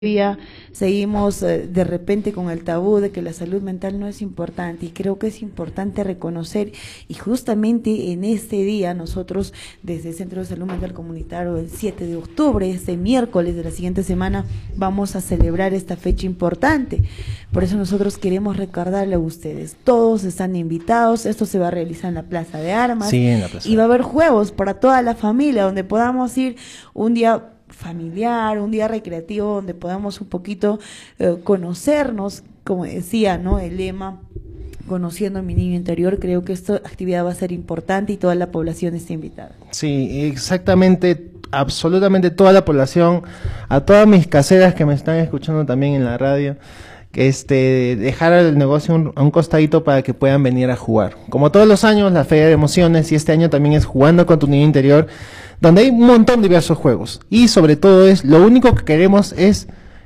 todavía seguimos de repente con el tabú de que la salud mental no es importante, y creo que es importante reconocer, y justamente en este día nosotros desde el Centro de Salud Mental Comunitario el 7 de octubre, este miércoles de la siguiente semana, vamos a celebrar esta fecha importante. Por eso nosotros queremos recordarle a ustedes, todos están invitados, esto se va a realizar en la Plaza de Armas, sí, en la plaza. Y va a haber juegos para toda la familia, donde podamos ir un día familiar, un día recreativo, donde podamos un poquito conocernos, como decía, ¿no? El lema, conociendo a mi niño interior. Creo que esta actividad va a ser importante y toda la población está invitada. Sí, exactamente, absolutamente toda la población, a todas mis caseras que me están escuchando también en la radio, que dejar el negocio a un costadito para que puedan venir a jugar. Como todos los años, la Feria de Emociones, y este año también es Jugando con tu Niño Interior, donde hay un montón de diversos juegos. Y sobre todo lo único que queremos es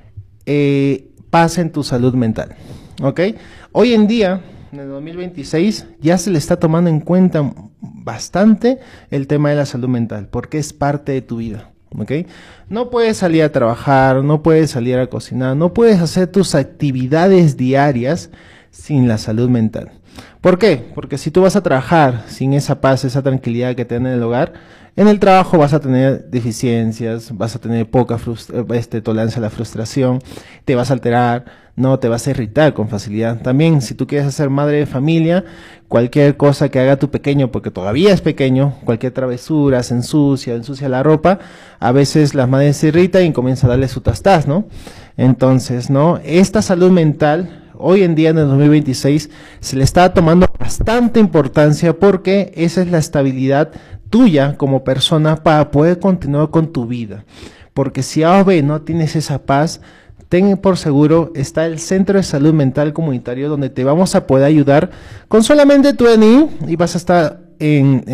paz en tu salud mental. ¿Ok? Hoy en día, en el 2026, ya se le está tomando en cuenta bastante el tema de la salud mental, porque es parte de tu vida. ¿Okay? No puedes salir a trabajar, no puedes salir a cocinar, no puedes hacer tus actividades diarias sin la salud mental. ¿Por qué? Porque si tú vas a trabajar sin esa paz, esa tranquilidad que te dan en el hogar, en el trabajo vas a tener deficiencias, vas a tener poca tolerancia a la frustración, te vas a alterar, no te vas a irritar con facilidad. También, si tú quieres ser madre de familia, cualquier cosa que haga tu pequeño, porque todavía es pequeño, cualquier travesura, se ensucia la ropa, a veces las madres se irritan y comienzan a darle su tastaz, ¿no? Entonces, ¿no? Esta salud mental, hoy en día en el 2026, se le está tomando bastante importancia, porque esa es la estabilidad tuya como persona para poder continuar con tu vida. Porque si A o B no tienes esa paz, ten por seguro, está el Centro de Salud Mental Comunitario, donde te vamos a poder ayudar con solamente tu DNI, y vas a estar en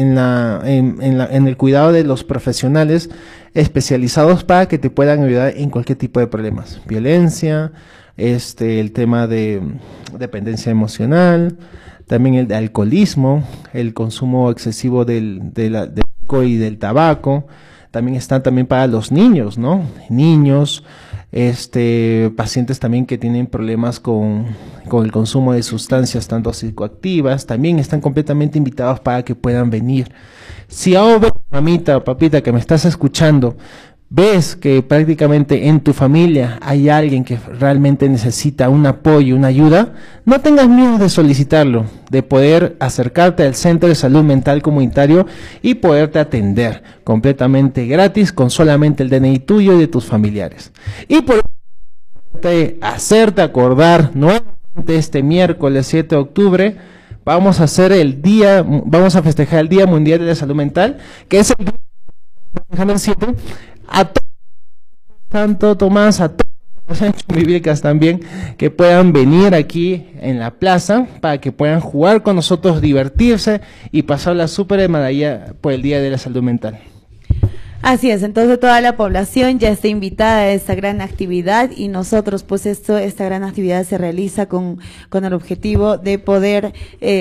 el cuidado de los profesionales especializados para que te puedan ayudar en cualquier tipo de problemas. Violencia, el tema de dependencia emocional, también el de alcoholismo, el consumo excesivo del alcohol y del tabaco. También están también para los niños, ¿no? Niños, pacientes también que tienen problemas con el consumo de sustancias tanto psicoactivas, también están completamente invitados para que puedan venir. Si ahora, mamita o papita que me estás escuchando, ves que prácticamente en tu familia hay alguien que realmente necesita un apoyo, una ayuda, no tengas miedo de solicitarlo, de poder acercarte al Centro de Salud Mental Comunitario y poderte atender completamente gratis con solamente el DNI tuyo y de tus familiares. Y por hacerte acordar nuevamente este miércoles 7 de octubre, vamos a festejar el Día Mundial de la Salud Mental, que es el 7, a Santo Tomás, a todas las bíblicas también, que puedan venir aquí en la plaza para que puedan jugar con nosotros, divertirse y pasarla súper de maravilla por el Día de la Salud Mental. Así es, entonces toda la población ya está invitada a esta gran actividad, y nosotros pues esta gran actividad se realiza con el objetivo de poder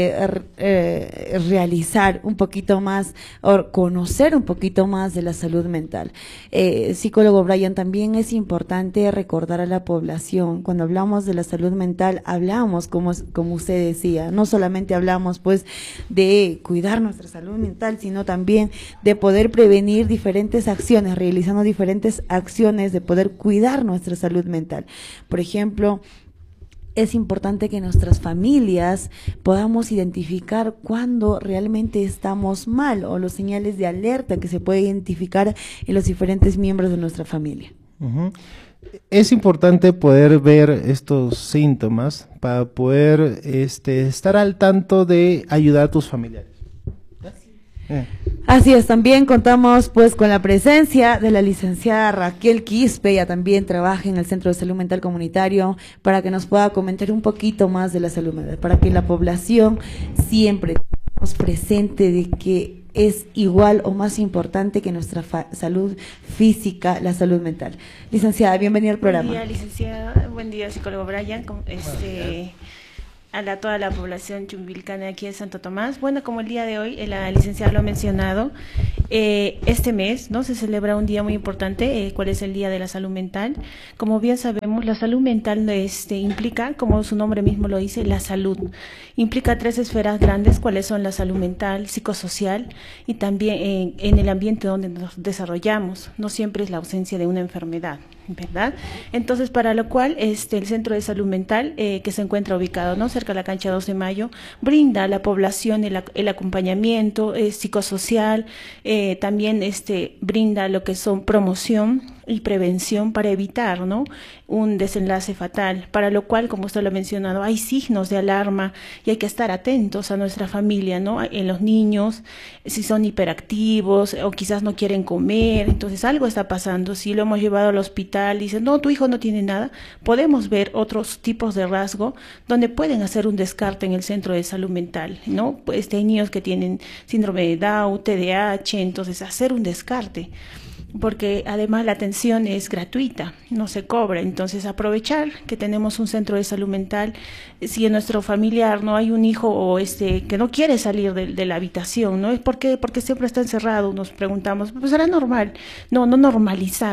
realizar un poquito más o conocer un poquito más de la salud mental. Psicólogo Brian, también es importante recordar a la población, cuando hablamos de la salud mental, hablamos como usted decía, no solamente hablamos pues de cuidar nuestra salud mental, sino también de poder prevenir diferentes acciones, realizando diferentes acciones de poder cuidar nuestra salud mental. Por ejemplo, es importante que nuestras familias podamos identificar cuando realmente estamos mal, o los señales de alerta que se puede identificar en los diferentes miembros de nuestra familia. Es importante poder ver estos síntomas para poder estar al tanto de ayudar a tus familiares. Así es, también contamos pues con la presencia de la licenciada Raquel Quispe. Ella también trabaja en el Centro de Salud Mental Comunitario, para que nos pueda comentar un poquito más de la salud mental, para que la población siempre tengamos presente de que es igual o más importante que nuestra salud física, la salud mental. Licenciada, bienvenida al programa. Buen día, licenciada. Buen día, psicólogo Brian. A toda la población chumbilcana aquí en Santo Tomás. Bueno, como el día de hoy, la licenciada lo ha mencionado, este mes, ¿no? Se celebra un día muy importante, ¿cuál es el Día de la Salud Mental? Como bien sabemos, la salud mental implica, como su nombre mismo lo dice, la salud. Implica tres esferas grandes, cuáles son la salud mental, psicosocial y también en el ambiente donde nos desarrollamos. No siempre es la ausencia de una enfermedad, ¿verdad? Entonces, para lo cual el Centro de Salud Mental, que se encuentra ubicado, ¿no?, cerca de la cancha 2 de Mayo, brinda a la población el acompañamiento psicosocial, también brinda lo que son promoción y prevención para evitar, ¿no?, un desenlace fatal, para lo cual, como usted lo ha mencionado, hay signos de alarma y hay que estar atentos a nuestra familia, ¿no?, en los niños, si son hiperactivos o quizás no quieren comer, entonces algo está pasando. Si lo hemos llevado al hospital y dicen, no, tu hijo no tiene nada, podemos ver otros tipos de rasgo donde pueden hacer un descarte en el centro de salud mental, ¿no? Pues hay niños que tienen síndrome de Down, TDAH, entonces hacer un descarte, porque además la atención es gratuita, no se cobra. Entonces aprovechar que tenemos un centro de salud mental. Si en nuestro familiar no hay un hijo o que no quiere salir de la habitación, ¿no? Es porque siempre está encerrado, nos preguntamos, pues será normal. No normalizar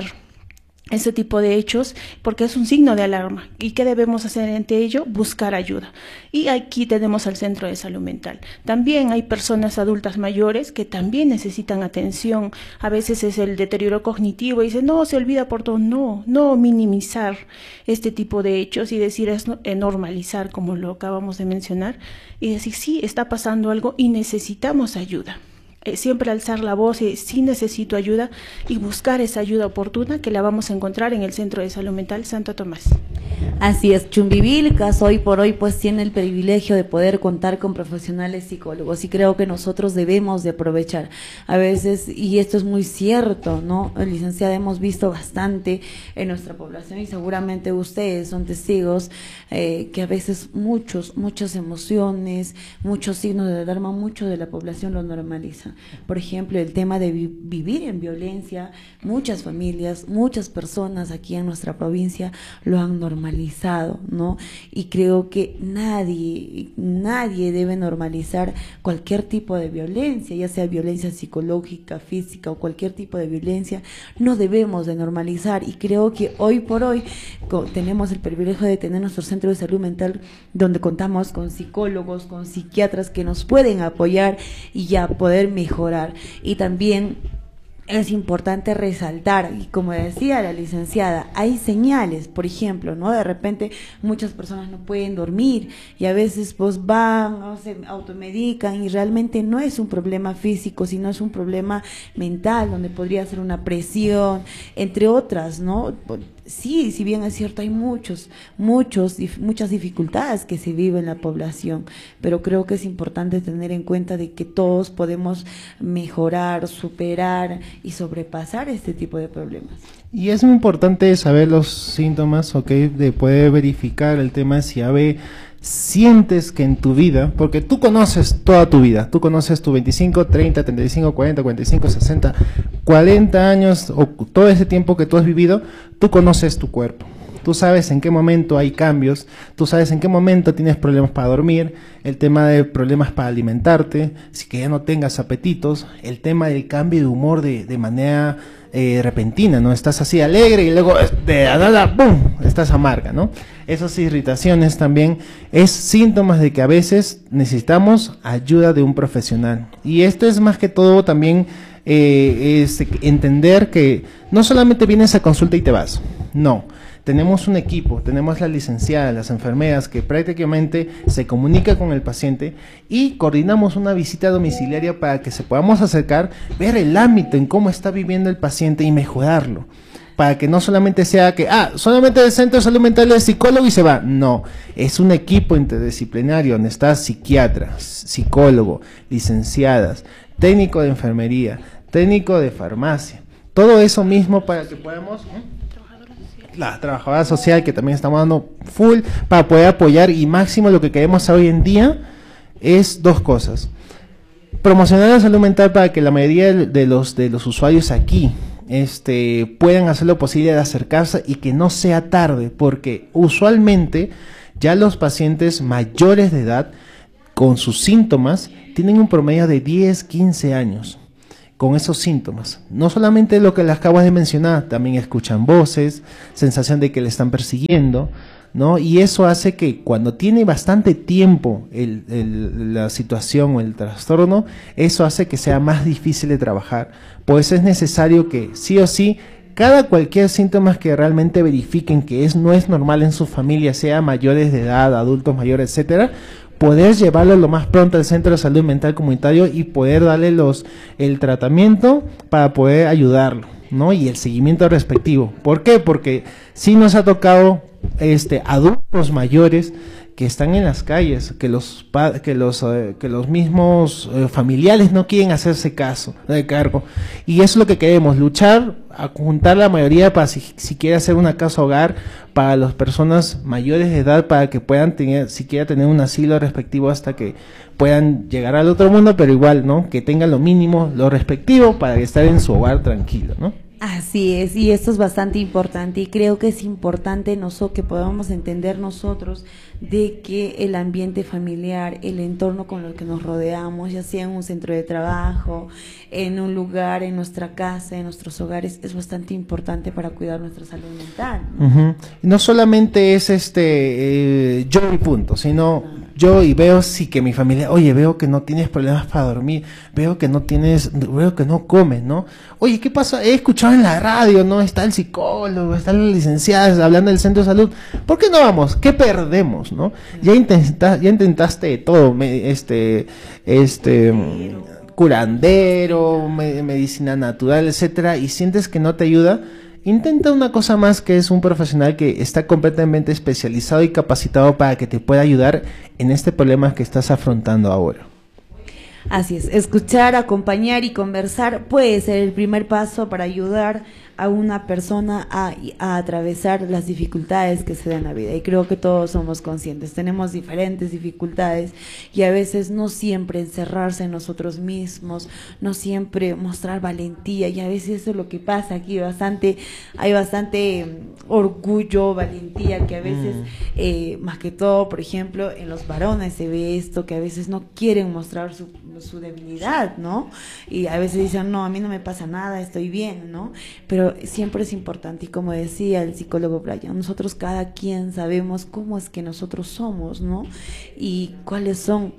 ese tipo de hechos, porque es un signo de alarma. ¿Y qué debemos hacer ante ello? Buscar ayuda. Y aquí tenemos al Centro de Salud Mental. También hay personas adultas mayores que también necesitan atención. A veces es el deterioro cognitivo y dicen, no, se olvida por todo. No minimizar este tipo de hechos y decir, es normalizar, como lo acabamos de mencionar, y decir, sí, está pasando algo y necesitamos ayuda. Siempre alzar la voz y sí necesito ayuda, y buscar esa ayuda oportuna que la vamos a encontrar en el Centro de Salud Mental Santo Tomás. Así es, Chumbivilcas hoy por hoy pues tiene el privilegio de poder contar con profesionales psicólogos, y creo que nosotros debemos de aprovechar a veces, y esto es muy cierto, ¿no? Licenciada, hemos visto bastante en nuestra población y seguramente ustedes son testigos, que a veces muchas emociones, muchos signos de alarma, mucho de la población lo normaliza. Por ejemplo, el tema de vivir en violencia, muchas familias, muchas personas aquí en nuestra provincia lo han normalizado, ¿no? Y creo que nadie debe normalizar cualquier tipo de violencia, ya sea violencia psicológica, física o cualquier tipo de violencia. No debemos de normalizar, y creo que hoy por hoy tenemos el privilegio de tener nuestro centro de salud mental, donde contamos con psicólogos, con psiquiatras que nos pueden apoyar y ya poder mejorar. Y también es importante resaltar, y como decía la licenciada, hay señales, por ejemplo, ¿no? De repente muchas personas no pueden dormir y a veces pues van, ¿no?, se automedican, y realmente no es un problema físico, sino es un problema mental, donde podría ser una presión, entre otras, ¿no? Sí, si bien es cierto, hay muchas dificultades que se viven en la población, pero creo que es importante tener en cuenta de que todos podemos mejorar, superar y sobrepasar este tipo de problemas. Y es muy importante saber los síntomas, ¿ok? De poder verificar el tema si sientes que en tu vida, porque tú conoces toda tu vida, tú conoces tu 25, 30, 35, 40, 45, 60, 40 años, o todo ese tiempo que tú has vivido, tú conoces tu cuerpo. Tú sabes en qué momento hay cambios, tú sabes en qué momento tienes problemas para dormir, el tema de problemas para alimentarte, si que ya no tengas apetitos, el tema del cambio de humor de manera repentina, ¿no? Estás así alegre y luego de nada, ¡pum!, estás amarga, ¿no? Esas irritaciones también es síntomas de que a veces necesitamos ayuda de un profesional. Y esto es más que todo también entender que no solamente vienes a consulta y te vas, no. Tenemos un equipo, tenemos la licenciada, las enfermeras que prácticamente se comunica con el paciente y coordinamos una visita domiciliaria para que se podamos acercar, ver el ámbito en cómo está viviendo el paciente y mejorarlo. Para que no solamente sea que, solamente el centro de salud mental es psicólogo y se va. No, es un equipo interdisciplinario donde está psiquiatra, psicólogo, licenciadas, técnico de enfermería, técnico de farmacia. Todo eso mismo para que podamos... La trabajadora social, que también estamos dando full para poder apoyar, y máximo lo que queremos hoy en día es dos cosas: promocionar la salud mental para que la mayoría de los usuarios aquí puedan hacer lo posible de acercarse y que no sea tarde, porque usualmente Ya los pacientes mayores de edad con sus síntomas tienen un promedio de 10, 15 años con esos síntomas. No solamente lo que les acabo de mencionar, también escuchan voces, sensación de que le están persiguiendo, ¿no? Y eso hace que cuando tiene bastante tiempo la situación o el trastorno, eso hace que sea más difícil de trabajar. Pues es necesario que sí o sí, cualquier síntoma que realmente verifiquen que no es normal en su familia, sea mayores de edad, adultos mayores, etcétera, poder llevarlo lo más pronto al centro de salud mental comunitario y poder darle el tratamiento para poder ayudarlo, ¿no? Y el seguimiento respectivo. ¿Por qué? Porque sí nos ha tocado adultos mayores que están en las calles, que los mismos familiares no quieren hacerse cargo. Y eso es lo que queremos, luchar a juntar la mayoría para si quiere hacer una casa hogar para las personas mayores de edad, para que puedan siquiera tener un asilo respectivo hasta que puedan llegar al otro mundo, pero igual, ¿no? Que tengan lo mínimo, lo respectivo para estar en su hogar tranquilo, ¿no? Así es, y esto es bastante importante, y creo que es importante que podamos entender nosotros de que el ambiente familiar, el entorno con el que nos rodeamos, ya sea en un centro de trabajo, en un lugar, en nuestra casa, en nuestros hogares, es bastante importante para cuidar nuestra salud mental, ¿no? No solamente es yo y punto, sino yo y veo que mi familia, oye, veo que no tienes problemas para dormir, veo que no comes, ¿no? Oye, ¿qué pasa? He escuchado en la radio, ¿no? Está el psicólogo, están las licenciadas hablando del centro de salud. ¿Por qué no vamos? ¿Qué perdemos, no? Ya intentaste todo, curandero, medicina natural, etcétera, y sientes que no te ayuda. Intenta una cosa más, que es un profesional que está completamente especializado y capacitado para que te pueda ayudar en este problema que estás afrontando ahora. Así es, escuchar, acompañar y conversar puede ser el primer paso para ayudar a una persona a atravesar las dificultades que se dan en la vida, y creo que todos somos conscientes, tenemos diferentes dificultades y a veces no siempre encerrarse en nosotros mismos, no siempre mostrar valentía, y a veces eso es lo que pasa aquí, hay bastante orgullo, valentía, que a veces, más que todo, por ejemplo, en los varones se ve esto, que a veces no quieren mostrar su debilidad, ¿no? Y a veces dicen, no, a mí no me pasa nada, estoy bien, ¿no? Pero siempre es importante, y como decía el psicólogo Brian, nosotros cada quien sabemos cómo es que nosotros somos, ¿no? Y cuáles son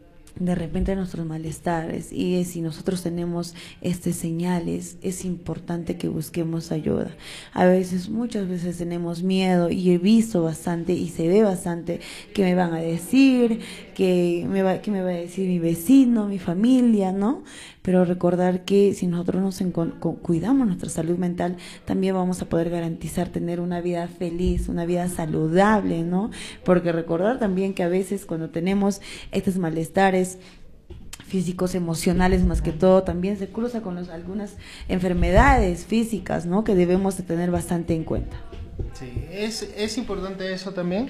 de repente nuestros malestares, y si nosotros tenemos señales, es importante que busquemos ayuda. Muchas veces tenemos miedo, y he visto bastante y se ve bastante que me van a decir, que me va a decir mi vecino, mi familia, ¿no? Pero recordar que si nosotros cuidamos nuestra salud mental, también vamos a poder garantizar tener una vida feliz, una vida saludable, ¿no? Porque recordar también que a veces cuando tenemos estos malestares físicos, emocionales, más que todo, también se cruza con algunas enfermedades físicas, ¿no? Que debemos de tener bastante en cuenta. Sí, es importante eso también.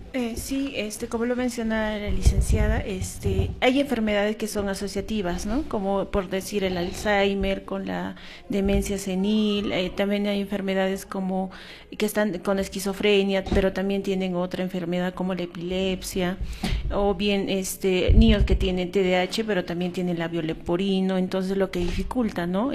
Sí, como lo menciona la licenciada, hay enfermedades que son asociativas, ¿no? Como por decir el Alzheimer con la demencia senil, también hay enfermedades como que están con esquizofrenia, pero también tienen otra enfermedad como la epilepsia, o bien niños que tienen TDAH, pero también tienen labio leporino, entonces lo que dificulta, ¿no?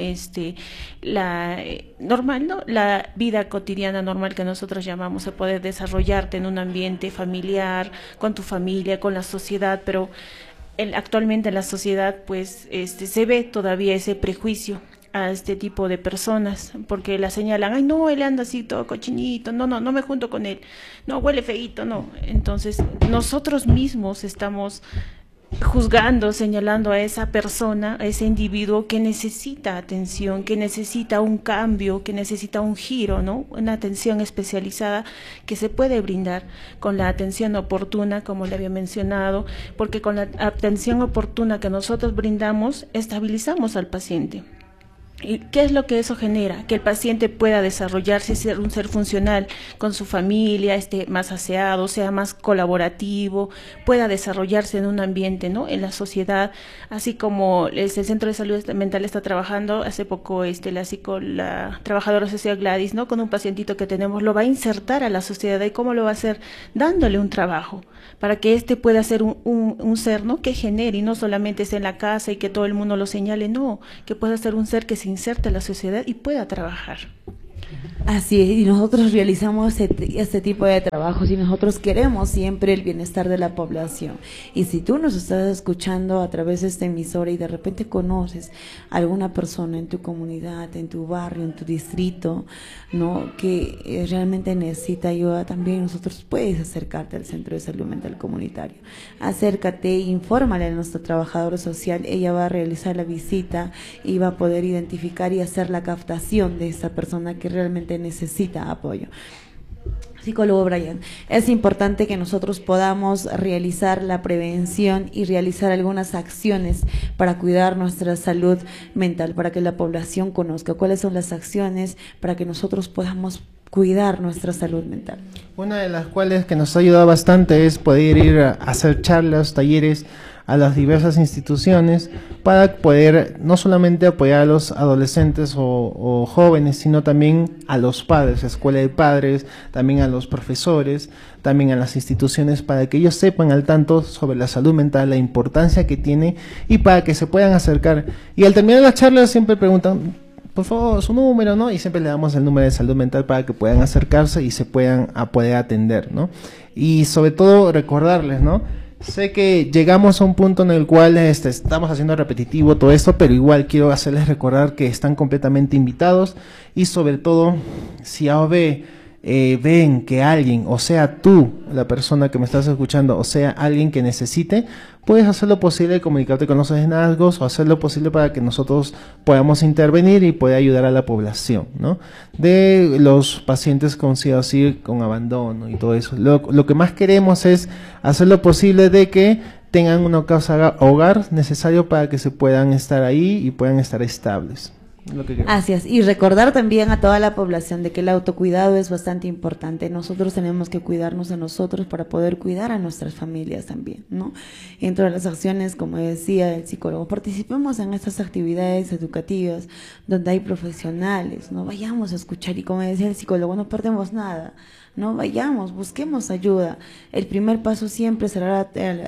Normal, ¿no? La vida cotidiana normal que nosotros llamamos a poder desarrollarte en un ambiente familiar, con tu familia, con la sociedad, pero actualmente en la sociedad pues se ve todavía ese prejuicio a este tipo de personas, porque la señalan, ay no, él anda así todo cochinito, no me junto con él, no, huele feíto, no. Entonces nosotros mismos estamos juzgando, señalando a esa persona, a ese individuo que necesita atención, que necesita un cambio, que necesita un giro, ¿no? Una atención especializada que se puede brindar con la atención oportuna, como le había mencionado, porque con la atención oportuna que nosotros brindamos, estabilizamos al paciente. ¿Y qué es lo que eso genera? Que el paciente pueda desarrollarse, ser un ser funcional con su familia, esté más aseado, sea más colaborativo, pueda desarrollarse en un ambiente, ¿no? En la sociedad, así como el Centro de Salud Mental está trabajando, hace poco la trabajadora social Gladys, ¿no? Con un pacientito que tenemos, lo va a insertar a la sociedad. ¿Y cómo lo va a hacer? Dándole un trabajo, para que pueda ser un ser, ¿no? Que genere, y no solamente esté en la casa y que todo el mundo lo señale, no, que pueda ser un ser que se inserte a la sociedad y pueda trabajar. Así es, y nosotros realizamos este tipo de trabajos y nosotros queremos siempre el bienestar de la población. Y si tú nos estás escuchando a través de esta emisora y de repente conoces a alguna persona en tu comunidad, en tu barrio, en tu distrito, ¿no? Que realmente necesita ayuda, también nosotros puedes acercarte al Centro de Salud Mental Comunitario. Acércate, infórmale a nuestra trabajadora social, ella va a realizar la visita y va a poder identificar y hacer la captación de esa persona que realmente necesita apoyo. Psicólogo Brian, es importante que nosotros podamos realizar la prevención y realizar algunas acciones para cuidar nuestra salud mental, para que la población conozca cuáles son las acciones para que nosotros podamos cuidar nuestra salud mental. Una de las cuales que nos ha ayudado bastante es poder ir a hacer charlas, talleres a las diversas instituciones para poder no solamente apoyar a los adolescentes o jóvenes, sino también a los padres, escuela de padres, también a los profesores, también a las instituciones, para que ellos sepan al tanto sobre la salud mental, la importancia que tiene y para que se puedan acercar. Y al terminar las charlas siempre preguntan, por favor, su número, ¿no? Y siempre le damos el número de salud mental para que puedan acercarse y se puedan poder atender, ¿no? Y sobre todo recordarles, ¿no? Sé que llegamos a un punto en el cual estamos haciendo repetitivo todo esto, pero igual quiero hacerles recordar que están completamente invitados y sobre todo, si ven que alguien, o sea tú, la persona que me estás escuchando, o sea alguien que necesite, puedes hacer lo posible de comunicarte con los hallazgos o hacer lo posible para que nosotros podamos intervenir y poder ayudar a la población, ¿no? De los pacientes con así, con abandono y todo eso. Lo que más queremos es hacer lo posible de que tengan una casa hogar necesario para que se puedan estar ahí y puedan estar estables. Así es, y recordar también a toda la población de que el autocuidado es bastante importante. Nosotros tenemos que cuidarnos de nosotros para poder cuidar a nuestras familias también, ¿no? Entre las acciones, como decía el psicólogo, participemos en estas actividades educativas donde hay profesionales, no vayamos a escuchar, y como decía el psicólogo, no perdemos nada. No vayamos, busquemos ayuda. El primer paso siempre será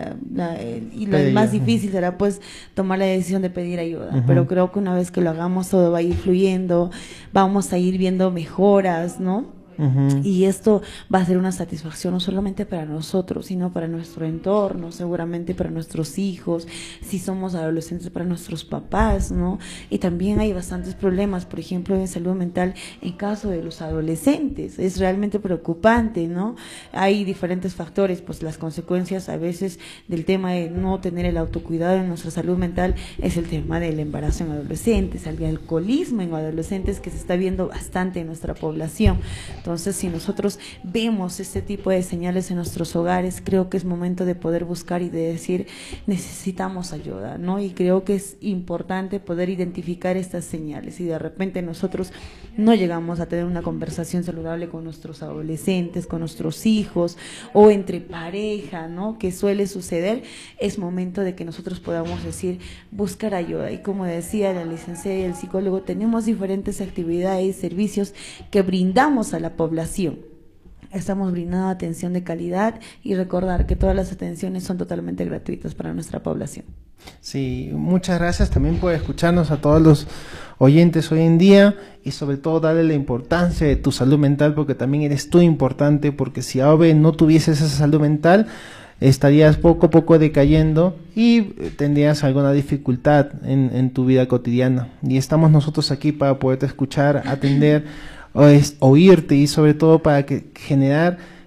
y lo más difícil será pues tomar la decisión de pedir ayuda. Pero creo que una vez que lo hagamos todo va a ir fluyendo, vamos a ir viendo mejoras, ¿no? Y esto va a ser una satisfacción no solamente para nosotros, sino para nuestro entorno, seguramente para nuestros hijos, si somos adolescentes, para nuestros papás, ¿no? Y también hay bastantes problemas, por ejemplo, en salud mental en caso de los adolescentes. Es realmente preocupante, ¿no? Hay diferentes factores, pues las consecuencias a veces del tema de no tener el autocuidado en nuestra salud mental es el tema del embarazo en adolescentes, el alcoholismo en adolescentes, que se está viendo bastante en nuestra población. Entonces, si nosotros vemos este tipo de señales en nuestros hogares, creo que es momento de poder buscar y de decir, necesitamos ayuda, ¿no? Y creo que es importante poder identificar estas señales. Si de repente nosotros no llegamos a tener una conversación saludable con nuestros adolescentes, con nuestros hijos o entre pareja, ¿no? Que suele suceder, es momento de que nosotros podamos decir, buscar ayuda. Y como decía la licenciada y el psicólogo, tenemos diferentes actividades, servicios que brindamos a la población. Estamos brindando atención de calidad y recordar que todas las atenciones son totalmente gratuitas para nuestra población. Sí, muchas gracias también por escucharnos a todos los oyentes hoy en día y sobre todo darle la importancia de tu salud mental, porque también eres tú importante, porque si AOVE no tuvieses esa salud mental, estarías poco a poco decayendo y tendrías alguna dificultad en tu vida cotidiana. Y estamos nosotros aquí para poderte escuchar, atender, oírte y sobre todo para generar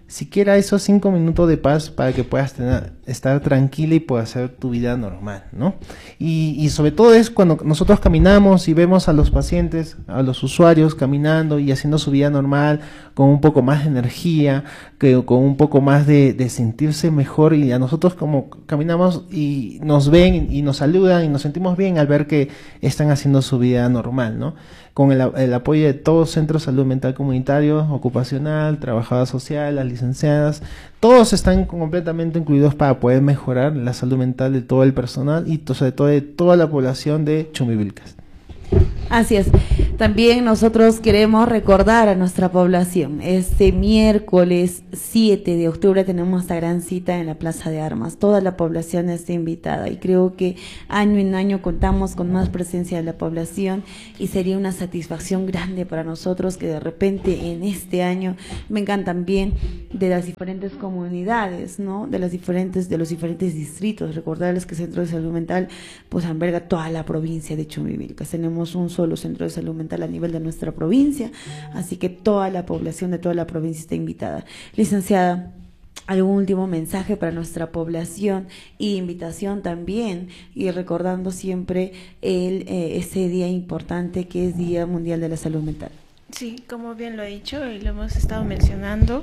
siquiera esos 5 minutos de paz para que puedas estar tranquila y puedas hacer tu vida normal, ¿no? Y sobre todo es cuando nosotros caminamos y vemos a los pacientes, a los usuarios caminando y haciendo su vida normal, con un poco más de energía, con un poco más de sentirse mejor, y a nosotros como caminamos y nos ven y nos saludan y nos sentimos bien al ver que están haciendo su vida normal, ¿no? Con el apoyo de todos centros de salud mental comunitario, ocupacional, trabajadora social, las licenciadas, todos están completamente incluidos para poder mejorar la salud mental de todo el personal y sobre todo de toda la población de Chumbivilcas. Así es. También nosotros queremos recordar a nuestra población. Este miércoles 7 de octubre tenemos esta gran cita en la Plaza de Armas. Toda la población está invitada y creo que año en año contamos con más presencia de la población y sería una satisfacción grande para nosotros que de repente en este año vengan también de las diferentes comunidades, ¿no? De los diferentes distritos. Recordarles que el Centro de Salud Mental pues alberga toda la provincia de Chumbivilcas. Tenemos un solo centro de salud mental a nivel de nuestra provincia, así que toda la población de toda la provincia está invitada. Licenciada, ¿algún último mensaje para nuestra población y invitación también, y recordando siempre ese día importante que es Día Mundial de la Salud Mental? Sí, como bien lo he dicho y lo hemos estado mencionando,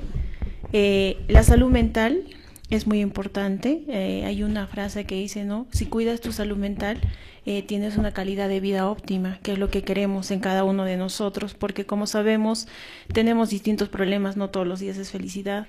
la salud mental es muy importante. Hay una frase que dice, ¿no? Si cuidas tu salud mental, tienes una calidad de vida óptima, que es lo que queremos en cada uno de nosotros, porque como sabemos, tenemos distintos problemas, no todos los días es felicidad.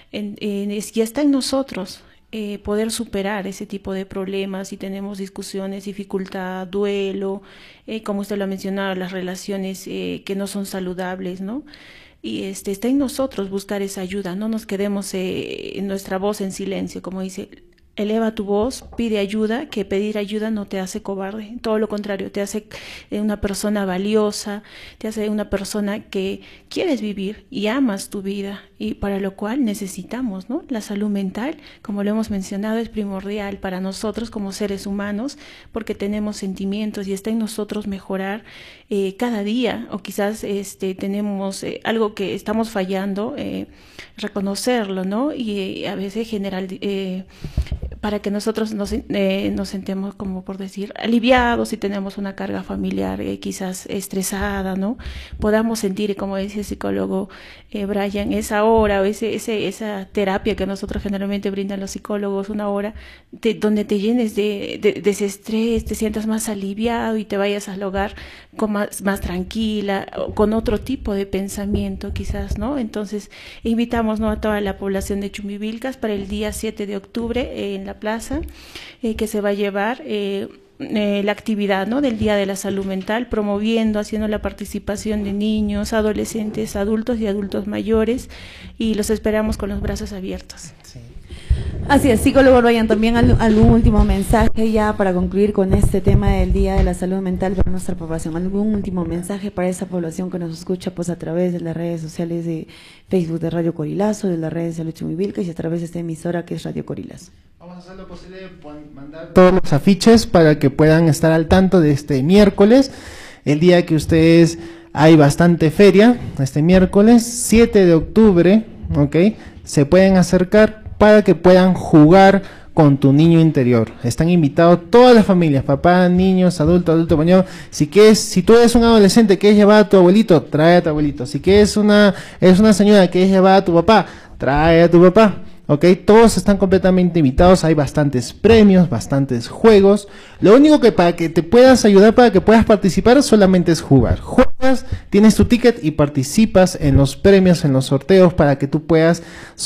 Y está en nosotros poder superar ese tipo de problemas. Si tenemos discusiones, dificultad, duelo, como usted lo ha mencionado, las relaciones que no son saludables, ¿no? Y está en nosotros buscar esa ayuda, no nos quedemos en nuestra voz en silencio, como dice, eleva tu voz, pide ayuda, que pedir ayuda no te hace cobarde, todo lo contrario, te hace una persona valiosa, te hace una persona que quieres vivir y amas tu vida, y para lo cual necesitamos, ¿no? La salud mental, como lo hemos mencionado, es primordial para nosotros como seres humanos, porque tenemos sentimientos y está en nosotros mejorar cada día, o quizás tenemos algo que estamos fallando, reconocerlo, ¿no? Y a veces para que nosotros nos sentemos, como por decir, aliviados si tenemos una carga familiar quizás estresada, ¿no? Podamos sentir, como dice el psicólogo Brian, esa hora o esa terapia que nosotros generalmente brindan los psicólogos, una hora donde te llenes de ese estrés, te sientas más aliviado y te vayas al hogar más tranquila, con otro tipo de pensamiento quizás, ¿no? Entonces invitamos, ¿no?, a toda la población de Chumbivilcas para el día 7 de octubre en la plaza, que se va a llevar la actividad, ¿no?, del Día de la Salud Mental, promoviendo, haciendo la participación de niños, adolescentes, adultos y adultos mayores, y los esperamos con los brazos abiertos. Sí. Así es, psicólogo Ryan, también algún último mensaje ya para concluir con este tema del Día de la Salud Mental para nuestra población. ¿Algún último mensaje para esa población que nos escucha pues a través de las redes sociales de Facebook de Radio Corilazo, de las redes de Chumbivilcas y a través de esta emisora que es Radio Corilazo? Vamos a hacer lo posible de mandar todos los afiches para que puedan estar al tanto de este miércoles, el día que ustedes hay bastante feria, este miércoles 7 de octubre, ¿ok? Se pueden acercar para que puedan jugar con tu niño interior. Están invitados todas las familias, papá, niños, adulto mayor. Si tú eres un adolescente que quieres llevar a tu abuelito, trae a tu abuelito. Si eres una señora que quieres llevar a tu papá, trae a tu papá. ¿Ok? Todos están completamente invitados, hay bastantes premios, bastantes juegos. Lo único que para que te puedas ayudar, para que puedas participar, solamente es jugar. Juegas, tienes tu ticket y participas en los premios, en los sorteos, para que tú puedas,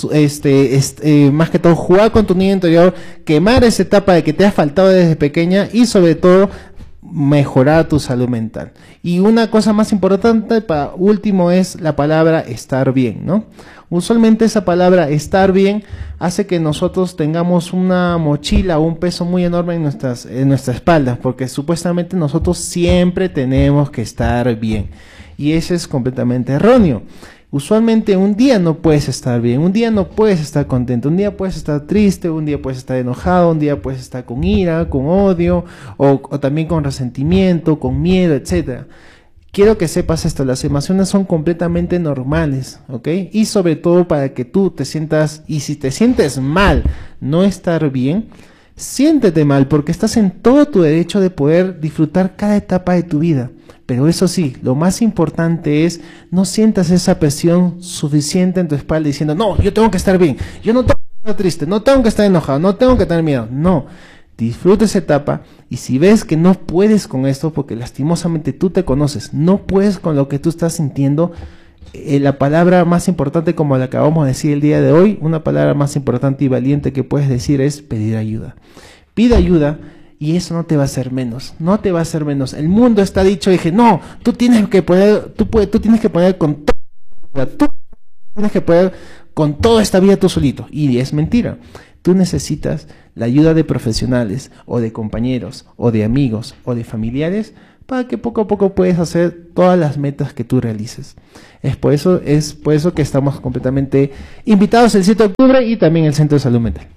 más que todo, jugar con tu niño interior, quemar esa etapa de que te ha faltado desde pequeña y sobre todo, mejorar tu salud mental. Y una cosa más importante, para último, es la palabra estar bien, ¿no? Usualmente esa palabra estar bien hace que nosotros tengamos una mochila o un peso muy enorme en nuestra espalda, porque supuestamente nosotros siempre tenemos que estar bien, y eso es completamente erróneo. Usualmente un día no puedes estar bien, un día no puedes estar contento, un día puedes estar triste, un día puedes estar enojado, un día puedes estar con ira, con odio, o también con resentimiento, con miedo, etcétera. quiero que sepas esto, las emociones son completamente normales, ¿ok? Y sobre todo para que tú te sientas, y si te sientes mal, no estar bien, siéntete mal, porque estás en todo tu derecho de poder disfrutar cada etapa de tu vida. Pero eso sí, lo más importante es no sientas esa presión suficiente en tu espalda diciendo, no, yo tengo que estar bien, yo no tengo que estar triste, no tengo que estar enojado, no tengo que tener miedo. No, disfruta esa etapa, y si ves que no puedes con esto, porque lastimosamente tú te conoces, no puedes con lo que tú estás sintiendo, la palabra más importante, como la que acabamos de decir el día de hoy, una palabra más importante y valiente que puedes decir es pedir ayuda. Pide ayuda. Y eso no te va a hacer menos, no te va a hacer menos. El mundo está dicho, dije, no, tú tienes que poder, tú tienes que poner con todo, tú tienes que poder con toda esta vida tú solito. Y es mentira. Tú necesitas la ayuda de profesionales, o de compañeros, o de amigos, o de familiares, para que poco a poco puedas hacer todas las metas que tú realices. Es por eso que estamos completamente invitados el 7 de octubre y también el Centro de Salud Mental.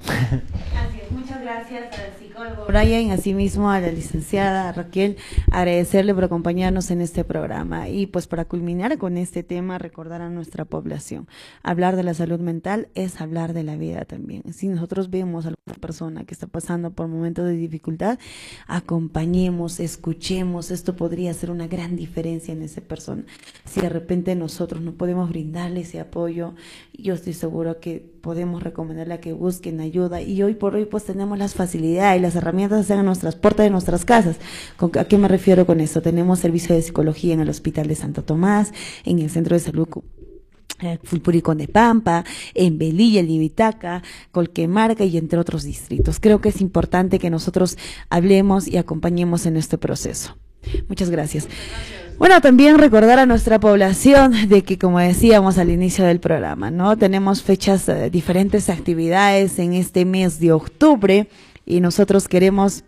Muchas gracias al psicólogo Brian, asimismo a la licenciada Raquel, agradecerle por acompañarnos en este programa. Y pues para culminar con este tema, recordar a nuestra población, hablar de la salud mental es hablar de la vida también. Si nosotros vemos a alguna persona que está pasando por momentos de dificultad, acompañemos, escuchemos. Esto podría ser una gran diferencia en esa persona. Si de repente nosotros no podemos brindarle ese apoyo, yo estoy seguro que podemos recomendarle a que busquen ayuda. Y hoy por hoy pues tenemos las facilidades y las herramientas están en nuestras puertas de nuestras casas. ¿A qué me refiero con esto? Tenemos servicio de psicología en el Hospital de Santo Tomás, en el Centro de Salud Fulpuricón de Pampa, en Velilla, Libitaca, Colquemarca y entre otros distritos. Creo que es importante que nosotros hablemos y acompañemos en este proceso. Muchas gracias. Bueno, también recordar a nuestra población de que, como decíamos al inicio del programa, ¿no? Tenemos fechas, diferentes actividades en este mes de octubre, y nosotros queremos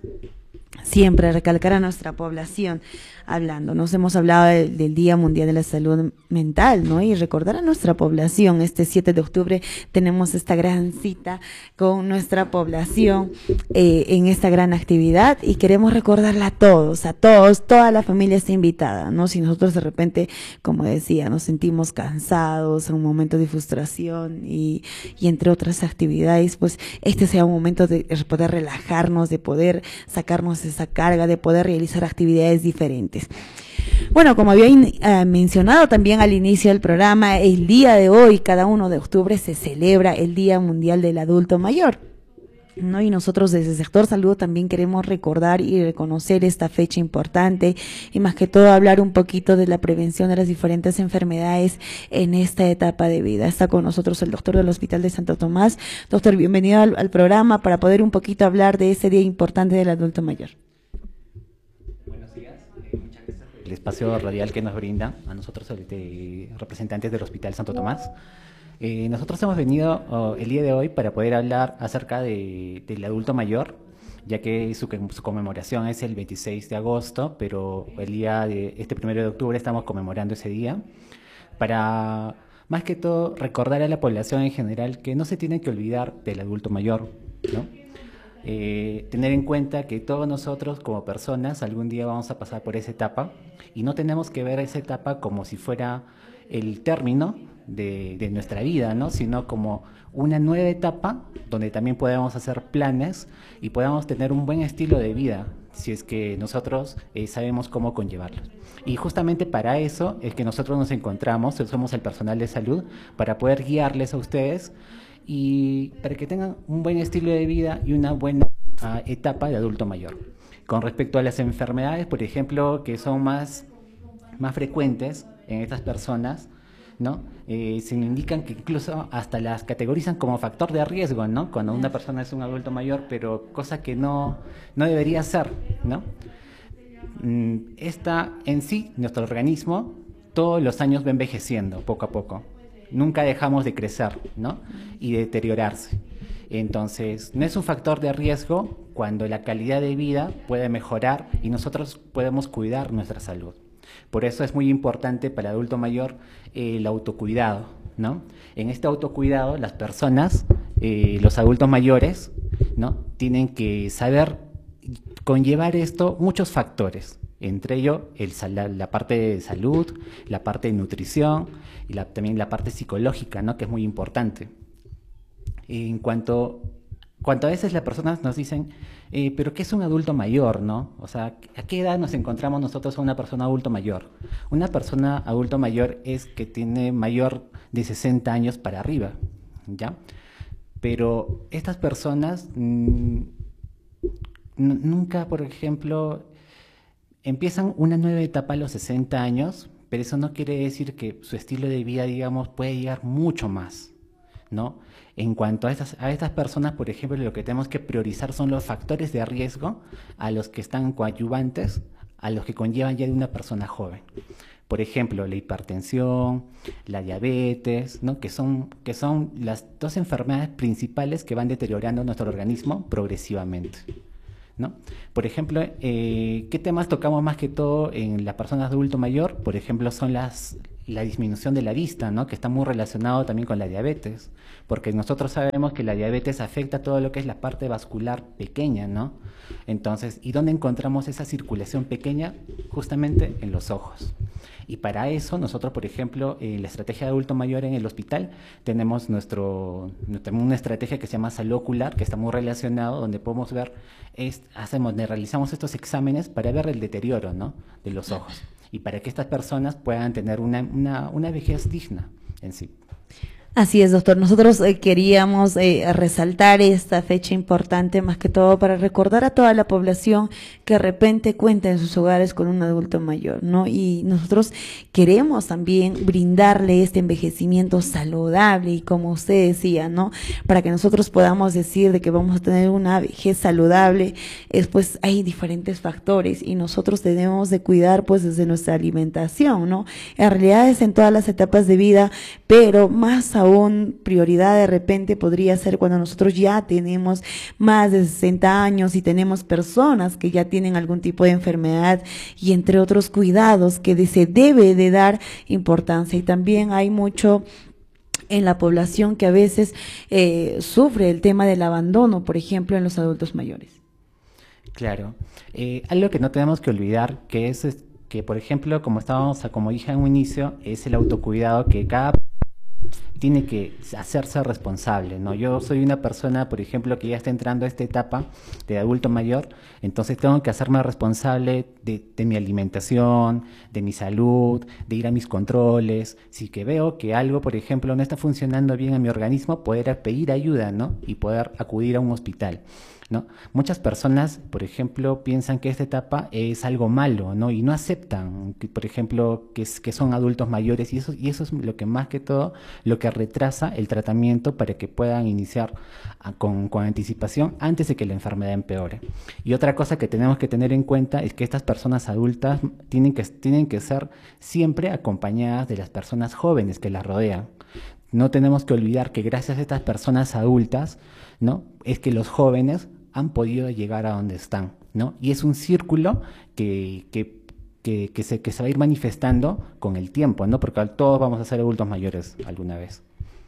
siempre recalcar a nuestra población hablando. Nos hemos hablado del Día Mundial de la Salud Mental, ¿no? Y recordar a nuestra población, este 7 de octubre tenemos esta gran cita con nuestra población en esta gran actividad, y queremos recordarla a todos, toda la familia está invitada, ¿no? Si nosotros de repente, como decía, nos sentimos cansados en un momento de frustración y entre otras actividades, pues este sea un momento de poder relajarnos, de poder sacarnos esa carga, de poder realizar actividades diferentes. Bueno, como había mencionado también al inicio del programa, el día de hoy, cada 1 de octubre, se celebra el Día Mundial del Adulto Mayor, ¿no? Y nosotros desde el sector salud también queremos recordar y reconocer esta fecha importante, y más que todo hablar un poquito de la prevención de las diferentes enfermedades en esta etapa de vida. Está con nosotros el doctor del Hospital de Santo Tomás. Doctor, bienvenido al programa para poder un poquito hablar de ese día importante del adulto mayor. Muchas gracias por el espacio radial que nos brinda a nosotros, representantes del Hospital Santo Tomás. Nosotros hemos venido el día de hoy para poder hablar acerca del adulto mayor, ya que su conmemoración es el 26 de agosto, pero el día de este 1 de octubre estamos conmemorando ese día, para más que todo recordar a la población en general que no se tiene que olvidar del adulto mayor, ¿no? Tener en cuenta que todos nosotros como personas algún día vamos a pasar por esa etapa, y no tenemos que ver esa etapa como si fuera el término de nuestra vida, ¿no? Sino como una nueva etapa donde también podemos hacer planes y podamos tener un buen estilo de vida, si es que nosotros sabemos cómo conllevarlos. Y justamente para eso es que nosotros nos encontramos, somos el personal de salud, para poder guiarles a ustedes y para que tengan un buen estilo de vida y una buena etapa de adulto mayor. Con respecto a las enfermedades, por ejemplo, que son más frecuentes en estas personas, ¿no? Se indican que incluso hasta las categorizan como factor de riesgo, ¿no? Cuando una persona es un adulto mayor, pero cosa que no debería ser, ¿no? Esta en sí, nuestro organismo, todos los años va envejeciendo poco a poco. Nunca dejamos de crecer, ¿no? Y de deteriorarse. Entonces, no es un factor de riesgo cuando la calidad de vida puede mejorar y nosotros podemos cuidar nuestra salud. Por eso es muy importante para el adulto mayor el autocuidado, ¿no? En este autocuidado, las personas, los adultos mayores, ¿no? Tienen que saber conllevar esto muchos factores, Entre ello, la parte de salud, la parte de nutrición y también la parte psicológica, ¿no? Que es muy importante. En cuanto a veces las personas nos dicen, pero ¿qué es un adulto mayor, no? O sea, ¿a qué edad nos encontramos nosotros a una persona adulto mayor? Una persona adulto mayor es que tiene mayor de 60 años para arriba, ¿ya? Pero estas personas nunca, por ejemplo, empiezan una nueva etapa a los 60 años, pero eso no quiere decir que su estilo de vida, digamos, puede llegar mucho más, ¿no? En cuanto a estas personas, por ejemplo, lo que tenemos que priorizar son los factores de riesgo a los que están coadyuvantes, a los que conllevan ya de una persona joven. Por ejemplo, la hipertensión, la diabetes, ¿no? que son las dos enfermedades principales que van deteriorando nuestro organismo progresivamente, ¿no? Por ejemplo, ¿qué temas tocamos más que todo en las personas de adulto mayor? Por ejemplo, son la disminución de la vista, ¿no? Que está muy relacionado también con la diabetes, porque nosotros sabemos que la diabetes afecta todo lo que es la parte vascular pequeña, ¿no? Entonces, ¿y dónde encontramos esa circulación pequeña? Justamente en los ojos. Y para eso nosotros, por ejemplo, en la estrategia de adulto mayor en el hospital, tenemos una estrategia que se llama salud ocular, que está muy relacionado, donde podemos ver, realizamos estos exámenes para ver el deterioro, ¿no? De los ojos y para que estas personas puedan tener una vejez digna en sí. Así es, doctor. Nosotros queríamos resaltar esta fecha importante, más que todo para recordar a toda la población que de repente cuenta en sus hogares con un adulto mayor, ¿no? Y nosotros queremos también brindarle este envejecimiento saludable y como usted decía, ¿no? Para que nosotros podamos decir de que vamos a tener una vejez saludable, pues hay diferentes factores y nosotros tenemos de cuidar pues desde nuestra alimentación, ¿no? En realidad es en todas las etapas de vida, pero más aún prioridad de repente podría ser cuando nosotros ya tenemos más de 60 años y tenemos personas que ya tienen algún tipo de enfermedad y entre otros cuidados que se debe de dar importancia. Y también hay mucho en la población que a veces sufre el tema del abandono, por ejemplo, en los adultos mayores. Claro. Algo que no tenemos que olvidar que es que, por ejemplo, como dije en un inicio, es el autocuidado que cada tiene que hacerse responsable, ¿no? Yo soy una persona, por ejemplo, que ya está entrando a esta etapa de adulto mayor, entonces tengo que hacerme responsable de mi alimentación, de mi salud, de ir a mis controles. Si que veo que algo, por ejemplo, no está funcionando bien en mi organismo, poder pedir ayuda, ¿no? Y poder acudir a un hospital, ¿no? Muchas personas, por ejemplo, piensan que esta etapa es algo malo, ¿no? Y no aceptan, por ejemplo, que son adultos mayores y eso es lo que más que todo, lo que retrasa el tratamiento para que puedan iniciar con anticipación antes de que la enfermedad empeore. Y otra cosa que tenemos que tener en cuenta es que estas personas adultas tienen que ser siempre acompañadas de las personas jóvenes que las rodean. No tenemos que olvidar que gracias a estas personas adultas, ¿no? Es que los jóvenes han podido llegar a donde están, ¿no? Y es un círculo que se va a ir manifestando con el tiempo, ¿no? Porque todos vamos a ser adultos mayores alguna vez.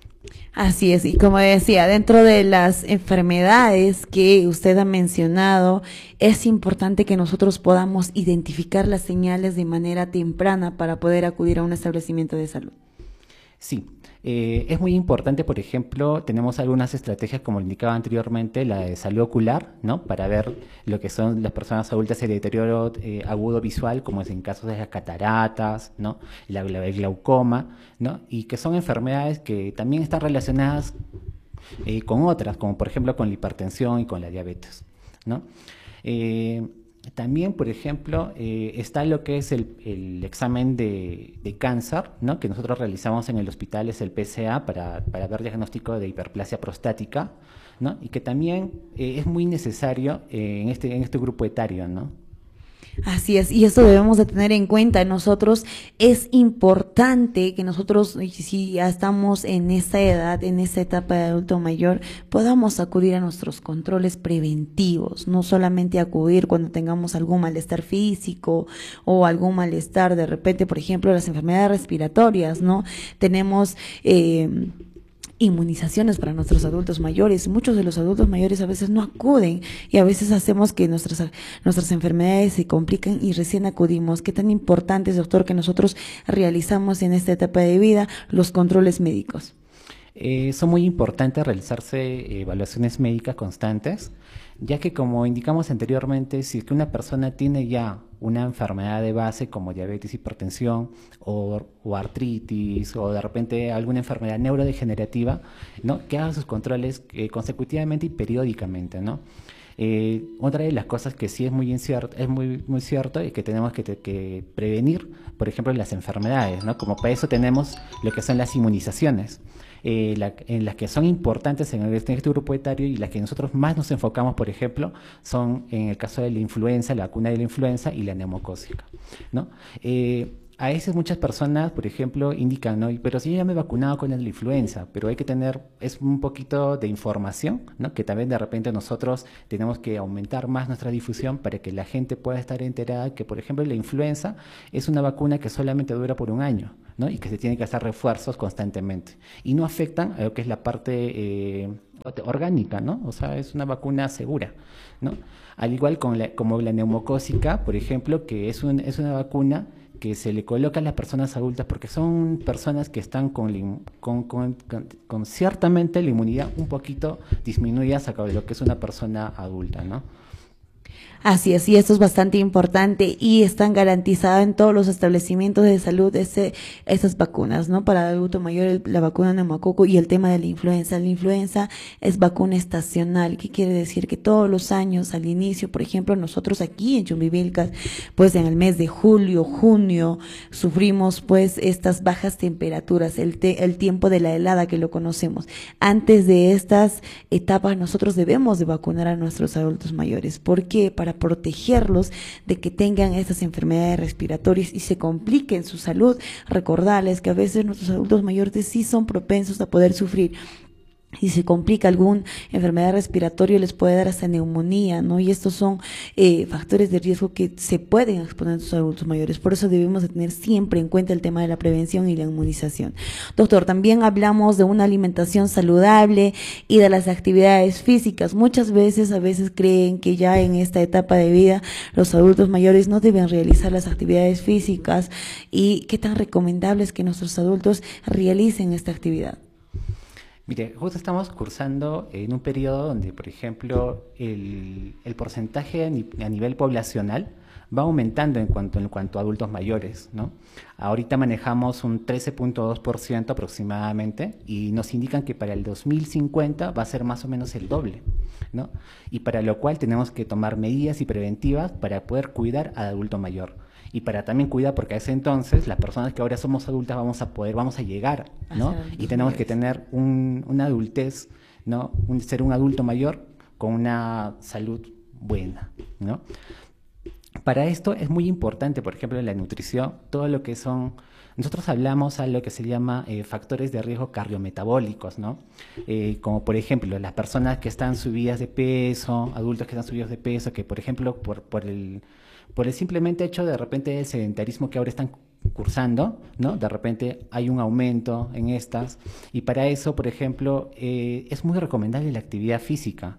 Así es, y como decía, dentro de las enfermedades que usted ha mencionado, es importante que nosotros podamos identificar las señales de manera temprana para poder acudir a un establecimiento de salud. Sí, es muy importante, por ejemplo, tenemos algunas estrategias, como indicaba anteriormente, la de salud ocular, ¿no? Para ver lo que son las personas adultas, el deterioro agudo visual, como es en casos de las cataratas, ¿no? El glaucoma, ¿no? Y que son enfermedades que también están relacionadas con otras, como por ejemplo con la hipertensión y con la diabetes, ¿no? También, por ejemplo, está lo que es el examen de cáncer, ¿no? Que nosotros realizamos en el hospital, es el PSA para ver diagnóstico de hiperplasia prostática, ¿no? Y que también es muy necesario en este grupo etario, ¿no? Así es, y esto debemos de tener en cuenta. Nosotros es importante que nosotros, si ya estamos en esta edad, en esta etapa de adulto mayor, podamos acudir a nuestros controles preventivos, no solamente acudir cuando tengamos algún malestar físico o algún malestar de repente, por ejemplo, las enfermedades respiratorias, ¿no? Tenemos inmunizaciones para nuestros adultos mayores. Muchos de los adultos mayores a veces no acuden y a veces hacemos que nuestras enfermedades se complican y recién acudimos. ¿Qué tan importante es, doctor, que nosotros realizamos en esta etapa de vida los controles médicos? Son muy importantes realizarse evaluaciones médicas constantes, ya que como indicamos anteriormente, si es que una persona tiene ya una enfermedad de base como diabetes, hipertensión o artritis o de repente alguna enfermedad neurodegenerativa, ¿no?, que haga sus controles consecutivamente y periódicamente, ¿no? Otra de las cosas que sí es muy cierto es que tenemos que prevenir, por ejemplo, las enfermedades, ¿no? Como para eso tenemos lo que son las inmunizaciones. En las que son importantes en este grupo etario y las que nosotros más nos enfocamos, por ejemplo, son en el caso de la influenza, la vacuna de la influenza y la neumocócica, ¿no? A veces muchas personas, por ejemplo, indican, ¿no?, pero si yo ya me he vacunado con la influenza, pero hay que tener, es un poquito de información, ¿no?, que también de repente nosotros tenemos que aumentar más nuestra difusión para que la gente pueda estar enterada que, por ejemplo, la influenza es una vacuna que solamente dura por un año, ¿no?, y que se tiene que hacer refuerzos constantemente y no afectan a lo que es la parte orgánica, ¿no? O sea, es una vacuna segura, ¿no? Al igual como la neumocócica, por ejemplo, que es una vacuna que se le coloca a las personas adultas porque son personas que están con ciertamente la inmunidad un poquito disminuida a lo que es una persona adulta, ¿no? Así es, y esto es bastante importante y están garantizadas en todos los establecimientos de salud esas vacunas, ¿no? Para el adulto mayor, la vacuna neumococo y el tema de la influenza. La influenza es vacuna estacional, que quiere decir que todos los años al inicio, por ejemplo, nosotros aquí en Chumbivilcas, pues en el mes de julio, junio, sufrimos pues estas bajas temperaturas, el tiempo de la helada que lo conocemos. Antes de estas etapas nosotros debemos de vacunar a nuestros adultos mayores. ¿Por qué? Para protegerlos de que tengan estas enfermedades respiratorias y se compliquen su salud. Recordarles que a veces nuestros adultos mayores sí son propensos a poder sufrir. Si se complica alguna enfermedad respiratoria, les puede dar hasta neumonía, ¿no? Y estos son factores de riesgo que se pueden exponer a los adultos mayores. Por eso debemos de tener siempre en cuenta el tema de la prevención y la inmunización. Doctor, también hablamos de una alimentación saludable y de las actividades físicas. Muchas veces, a veces creen que ya en esta etapa de vida los adultos mayores no deben realizar las actividades físicas. ¿Y qué tan recomendable es que nuestros adultos realicen esta actividad? Mire, justo estamos cursando en un periodo donde, por ejemplo, el porcentaje a nivel poblacional va aumentando en cuanto a adultos mayores, ¿no? Ahorita manejamos un 13.2% aproximadamente y nos indican que para el 2050 va a ser más o menos el doble, ¿no? Y para lo cual tenemos que tomar medidas y preventivas para poder cuidar al adulto mayor. Y para también cuidar, porque a ese entonces, las personas que ahora somos adultas vamos a llegar, ¿no? Y tenemos que tener una adultez, ¿no? Ser un adulto mayor con una salud buena, ¿no? Para esto es muy importante, por ejemplo, en la nutrición, todo lo que son... Nosotros hablamos a lo que se llama factores de riesgo cardiometabólicos, ¿no? Como por ejemplo, las personas que están subidas de peso, adultos que están subidos de peso, que por ejemplo, por el simplemente hecho de repente del sedentarismo que ahora están cursando, ¿no? De repente hay un aumento en estas y para eso, por ejemplo, es muy recomendable la actividad física.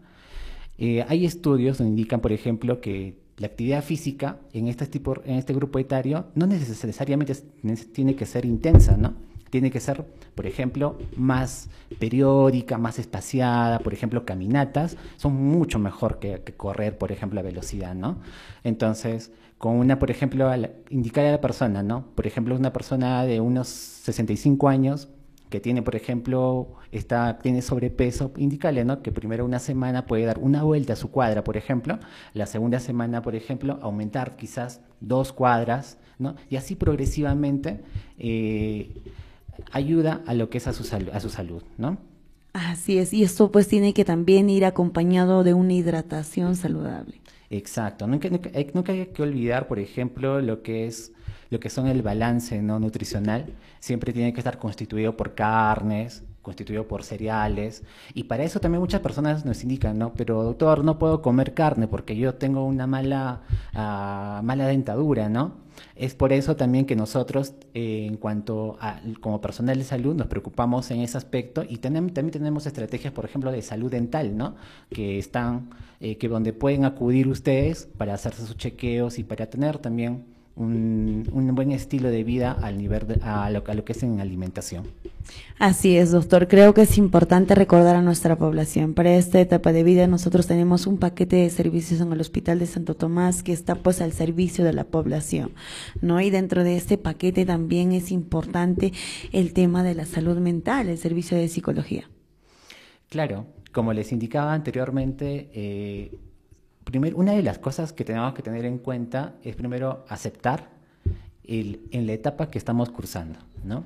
Hay estudios donde indican, por ejemplo, que la actividad física en este grupo etario no necesariamente tiene que ser intensa, ¿no? Tiene que ser, por ejemplo, más periódica, más espaciada. Por ejemplo, caminatas son mucho mejor que correr, por ejemplo, a velocidad, ¿no? Entonces, por ejemplo, indicar a la persona, ¿no? Por ejemplo, una persona de unos 65 años que tiene, por ejemplo, tiene sobrepeso, indícale, ¿no? Que primero una semana puede dar una vuelta a su cuadra, por ejemplo. La segunda semana, por ejemplo, aumentar quizás 2 cuadras, ¿no? Y así progresivamente ayuda a lo que es a su salud, ¿no? Así es, y esto pues tiene que también ir acompañado de una hidratación saludable. Exacto, nunca hay que olvidar, por ejemplo, lo que son el balance, ¿no?, nutricional. Siempre tiene que estar constituido por carnes, constituido por cereales, y para eso también muchas personas nos indican, ¿no? Pero doctor, no puedo comer carne porque yo tengo una mala dentadura, ¿no? Es por eso también que nosotros, en cuanto a, como personal de salud, nos preocupamos en ese aspecto y también tenemos estrategias, por ejemplo, de salud dental, ¿no? Que están, que donde pueden acudir ustedes para hacerse sus chequeos y para tener también un buen estilo de vida al nivel a lo que es en alimentación. Así es, doctor. Creo que es importante recordar a nuestra población. Para esta etapa de vida nosotros tenemos un paquete de servicios en el Hospital de Santo Tomás que está pues al servicio de la población, ¿no? Y dentro de este paquete también es importante el tema de la salud mental, el servicio de psicología. Claro, como les indicaba anteriormente, primero, una de las cosas que tenemos que tener en cuenta es primero aceptar en la etapa que estamos cursando, ¿no?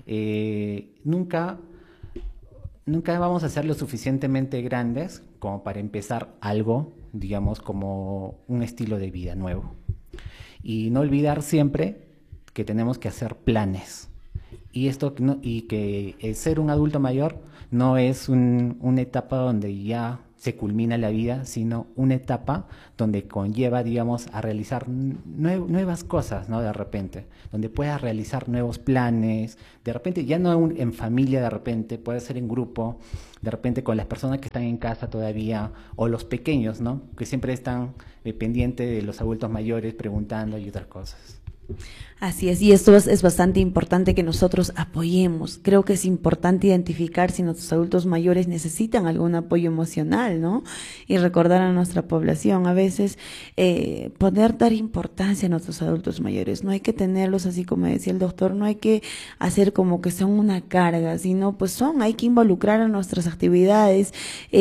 Nunca vamos a ser lo suficientemente grandes como para empezar algo, digamos, como un estilo de vida nuevo. Y no olvidar siempre que tenemos que hacer planes. Y que el ser un adulto mayor no es una etapa donde ya se culmina la vida, sino una etapa donde conlleva, digamos, a realizar nuevas cosas, ¿no? De repente, donde puedas realizar nuevos planes, de repente, ya no en familia, de repente, puede ser en grupo, de repente con las personas que están en casa todavía, o los pequeños, ¿no? Que siempre están pendientes de los adultos mayores, preguntando y otras cosas. Así es, y esto es bastante importante que nosotros apoyemos. Creo que es importante identificar si nuestros adultos mayores necesitan algún apoyo emocional, ¿no? Y recordar a nuestra población, a veces poder dar importancia a nuestros adultos mayores. No hay que tenerlos así como decía el doctor, no hay que hacer como que son una carga, sino pues hay que involucrar a nuestras actividades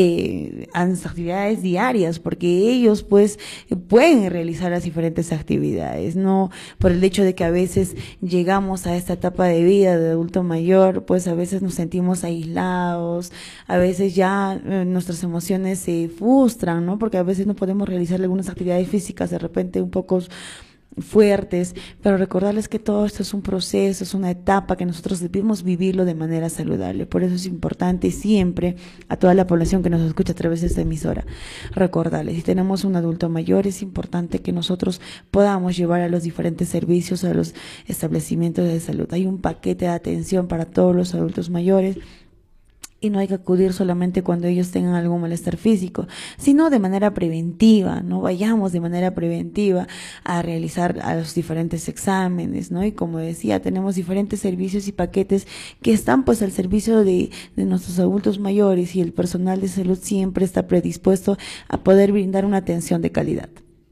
diarias, porque ellos pues pueden realizar las diferentes actividades, no por el hecho de que a veces llegamos a esta etapa de vida de adulto mayor, pues a veces nos sentimos aislados, a veces ya nuestras emociones se frustran, ¿no? Porque a veces no podemos realizar algunas actividades físicas de repente un poco fuertes, pero recordarles que todo esto es un proceso, es una etapa que nosotros debemos vivirlo de manera saludable. Por eso es importante siempre a toda la población que nos escucha a través de esta emisora, recordarles, si tenemos un adulto mayor, es importante que nosotros podamos llevar a los diferentes servicios, a los establecimientos de salud. Hay un paquete de atención para todos los adultos mayores, y no hay que acudir solamente cuando ellos tengan algún malestar físico, sino de manera preventiva, ¿no? Vayamos de manera preventiva a realizar a los diferentes exámenes, ¿no? Y como decía, tenemos diferentes servicios y paquetes que están pues al servicio de nuestros adultos mayores, y el personal de salud siempre está predispuesto a poder brindar una atención de calidad.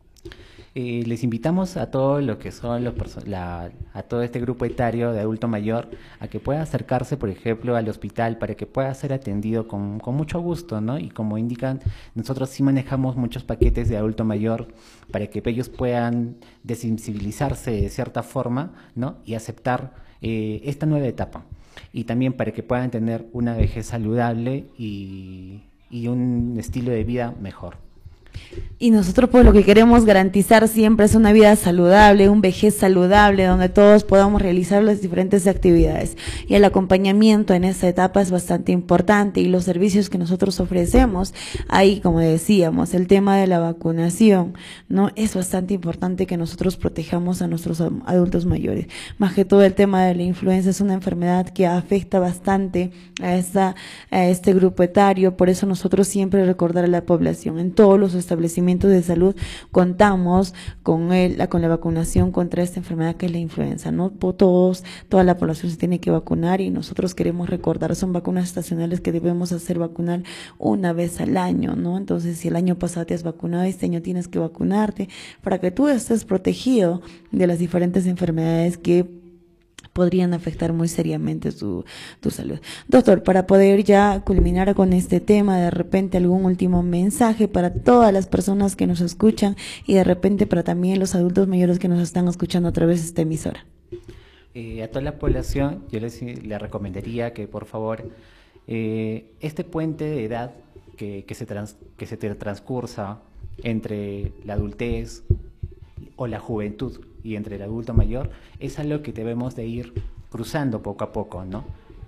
Les invitamos a todo lo que son a todo este grupo etario de adulto mayor a que pueda acercarse, por ejemplo, al hospital para que pueda ser atendido con mucho gusto, ¿no? Y como indican, nosotros sí manejamos muchos paquetes de adulto mayor para que ellos puedan desensibilizarse de cierta forma, ¿no? Y aceptar esta nueva etapa. Y también para que puedan tener una vejez saludable y un estilo de vida mejor. Y nosotros pues lo que queremos garantizar siempre es una vida saludable, un vejez saludable, donde todos podamos realizar las diferentes actividades. Y el acompañamiento en esta etapa es bastante importante, y los servicios que nosotros ofrecemos, ahí como decíamos, el tema de la vacunación, ¿no? Es bastante importante que nosotros protejamos a nuestros adultos mayores. Más que todo el tema de la influenza es una enfermedad que afecta bastante a este grupo etario, por eso nosotros siempre recordar a la población en todos los establecimientos de salud contamos con la vacunación contra esta enfermedad que es la influenza, ¿no? Toda la población se tiene que vacunar, y nosotros queremos recordar, son vacunas estacionales que debemos hacer vacunar una vez al año, ¿no? Entonces, si el año pasado te has vacunado, este año tienes que vacunarte para que tú estés protegido de las diferentes enfermedades que podrían afectar muy seriamente tu salud. Doctor, para poder ya culminar con este tema, de repente algún último mensaje para todas las personas que nos escuchan, y de repente para también los adultos mayores que nos están escuchando a través de esta emisora. A toda la población yo les recomendaría que por favor este puente de edad que se transcursa entre la adultez o la juventud y entre el adulto mayor es algo que debemos de ir cruzando poco a poco, ¿no?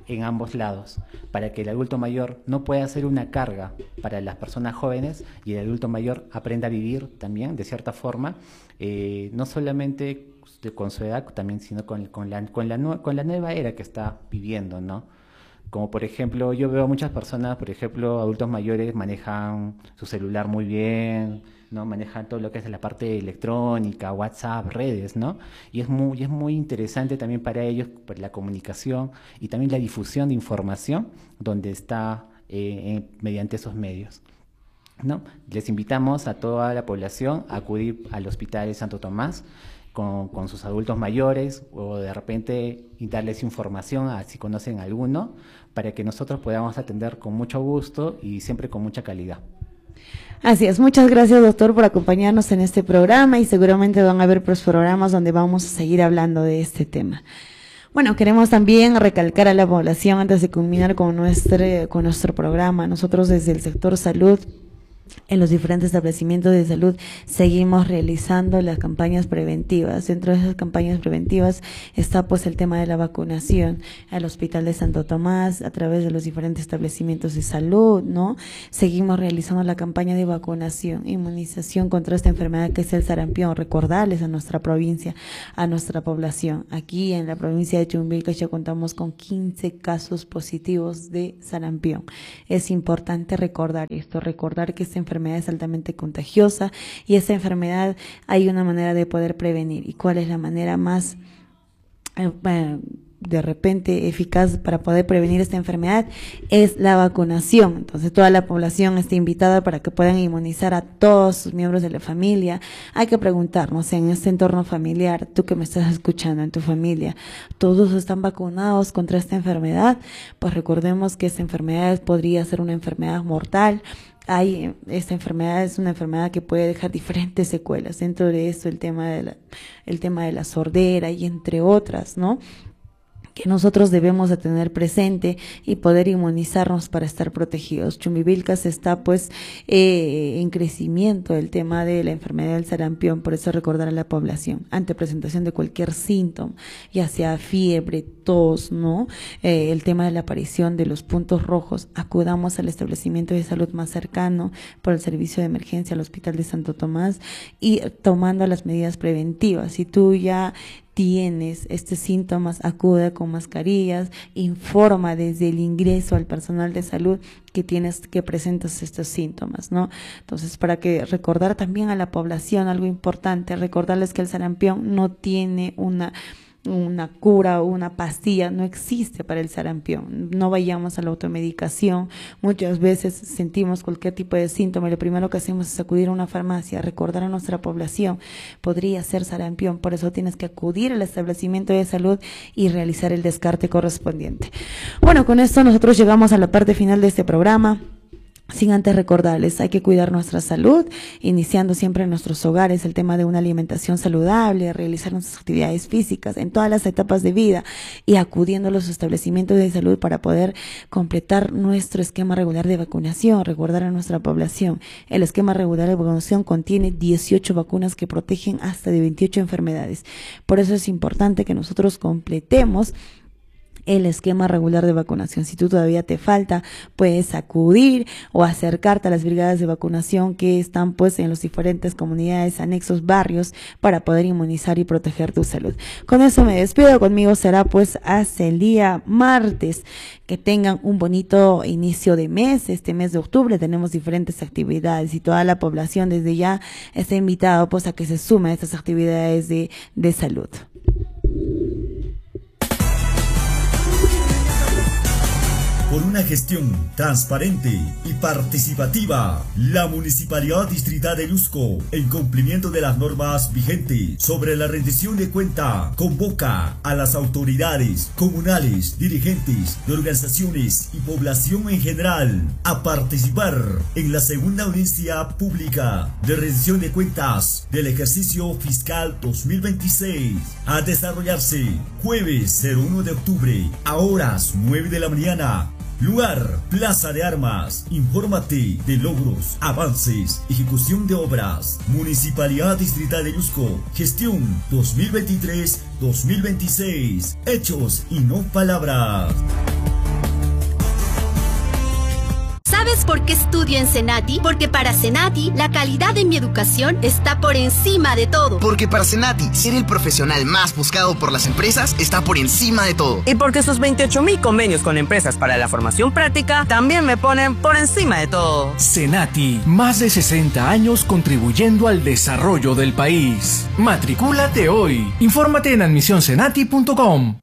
en ambos lados, para que el adulto mayor no pueda ser una carga para las personas jóvenes y el adulto mayor aprenda a vivir también de cierta forma, no solamente con su edad, también sino con la nueva era que está viviendo, ¿no? Como por ejemplo, yo veo a muchas personas, por ejemplo, adultos mayores manejan su celular muy bien, ¿no? Manejan todo lo que es la parte electrónica, WhatsApp, redes, ¿no? Y es muy interesante también para ellos, por la comunicación y también la difusión de información, donde está mediante esos medios, ¿no? Les invitamos a toda la población a acudir al Hospital de Santo Tomás con sus adultos mayores, o de repente darles información si conocen alguno, para que nosotros podamos atender con mucho gusto y siempre con mucha calidad. Así es, muchas gracias, doctor, por acompañarnos en este programa, y seguramente van a haber programas donde vamos a seguir hablando de este tema. Bueno, queremos también recalcar a la población, antes de culminar con nuestro programa, nosotros desde el sector salud, en los diferentes establecimientos de salud, seguimos realizando las campañas preventivas. Dentro de esas campañas preventivas está pues el tema de la vacunación al Hospital de Santo Tomás, a través de los diferentes establecimientos de salud, ¿no? Seguimos realizando la campaña de vacunación, inmunización contra esta enfermedad que es el sarampión. Recordarles a nuestra provincia, a nuestra población. Aquí en la provincia de Chumbivilcas ya contamos con 15 casos positivos de sarampión. Es importante recordar esto, recordar que esta enfermedad es altamente contagiosa, y esta enfermedad hay una manera de poder prevenir. ¿Y cuál es la manera más de repente eficaz para poder prevenir esta enfermedad? Es la vacunación. Entonces toda la población está invitada para que puedan inmunizar a todos sus miembros de la familia. Hay que preguntarnos en este entorno familiar, tú que me estás escuchando, en tu familia, ¿todos están vacunados contra esta enfermedad? Pues recordemos que esta enfermedad podría ser una enfermedad mortal. Esta enfermedad es una enfermedad que puede dejar diferentes secuelas. Dentro de esto el tema de la sordera, y entre otras, ¿no?, que nosotros debemos de tener presente y poder inmunizarnos para estar protegidos. Chumbivilcas está pues en crecimiento el tema de la enfermedad del sarampión, por eso recordar a la población, ante presentación de cualquier síntoma, ya sea fiebre, tos, ¿no? El tema de la aparición de los puntos rojos, acudamos al establecimiento de salud más cercano por el servicio de emergencia al Hospital de Santo Tomás, y tomando las medidas preventivas. Si tú ya tienes estos síntomas, acude con mascarillas, informa desde el ingreso al personal de salud que presentas estos síntomas, ¿no? Entonces, para que recordar también a la población algo importante, recordarles que el sarampión no tiene una cura o una pastilla, no existe para el sarampión. No vayamos a la automedicación. Muchas veces sentimos cualquier tipo de síntoma y lo primero que hacemos es acudir a una farmacia, recordar a nuestra población, podría ser sarampión, por eso tienes que acudir al establecimiento de salud y realizar el descarte correspondiente. Bueno, con esto nosotros llegamos a la parte final de este programa. Sin antes recordarles, hay que cuidar nuestra salud, iniciando siempre en nuestros hogares el tema de una alimentación saludable, realizar nuestras actividades físicas en todas las etapas de vida y acudiendo a los establecimientos de salud para poder completar nuestro esquema regular de vacunación. Recordar a nuestra población, el esquema regular de vacunación contiene 18 vacunas que protegen hasta de 28 enfermedades. Por eso es importante que nosotros completemos el esquema regular de vacunación. Si tú todavía te falta, puedes acudir o acercarte a las brigadas de vacunación que están pues en las diferentes comunidades, anexos, barrios, para poder inmunizar y proteger tu salud. Con eso me despido, conmigo será pues hasta el día martes. Que tengan un bonito inicio de mes. Este mes de octubre tenemos diferentes actividades y toda la población desde ya está invitada pues a que se sume a estas actividades de salud. Por una gestión transparente y participativa, la Municipalidad Distrital de Lusco, en cumplimiento de las normas vigentes sobre la rendición de cuenta, convoca a las autoridades comunales, dirigentes de organizaciones y población en general a participar en la segunda audiencia pública de rendición de cuentas del ejercicio fiscal 2026, a desarrollarse jueves 01 de octubre a horas 9 de la mañana. Lugar, Plaza de Armas. Infórmate de logros, avances, ejecución de obras. Municipalidad Distrital de Lusco. Gestión 2023-2026. Hechos y no palabras. ¿Sabes por qué estudio en Senati? Porque para Senati, la calidad de mi educación está por encima de todo. Porque para Senati, ser el profesional más buscado por las empresas está por encima de todo. Y porque sus 28.000 convenios con empresas para la formación práctica también me ponen por encima de todo. Senati, más de 60 años contribuyendo al desarrollo del país. Matricúlate hoy. Infórmate en admisionsenati.com.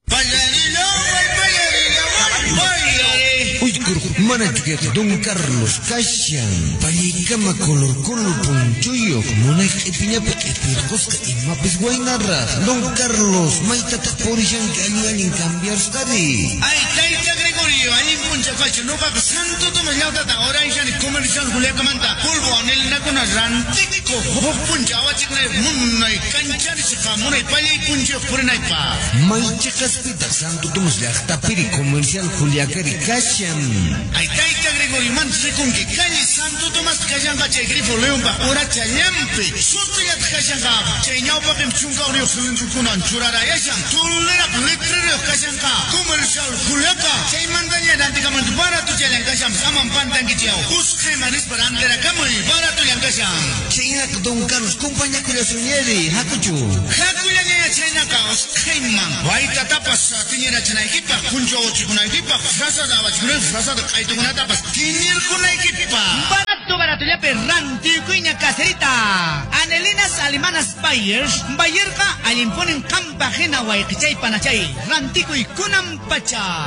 Manatkat Don Carlos Kashan Palikama color punchuyo Munak ipinya pak ipirkoska imapis guaynarra Don Carlos maitata porishan que alguien cambiar study. Ay, Taita Gregorio, alguien puncha facho, no papa santo tomas lauta ahora ya ni comercial Julia Camanta, pulvo anel na con rantico, puncha wachikne munay canchar se jamona y paya y puncha purenay pa. Maichakas pita santo tomas lauta piri comercial Julia Kashan. Ay, Taita Gregorio, man se con que calle santo tomas callan pa che grifo león pa ora chalampe, soto ya callan pa, cheñao pa pem chunga orio sulunju kunan churara yashan, tulera letrero callan pa, comercial Julia Ka, chay mandaña nanti kaman para tu jalan kasam saman pantan kiciao, busque manis para antera kamu para tu yang kasam. China Don Carlos compañía curación yeri, hakuchu. Hakuya ne China kaos kaiman, waita tapas tiñera China equipa, kunjo chikuna equipa, frasa da wachikuna frasa da kaitu kuna tapas, tiñer kuna equipa. Barato ya perranti cuiña caserita. Anelinas alemanas Bayers, Bayerka al imponen campa jena guayquichay panachay, rantico y kunam pacha.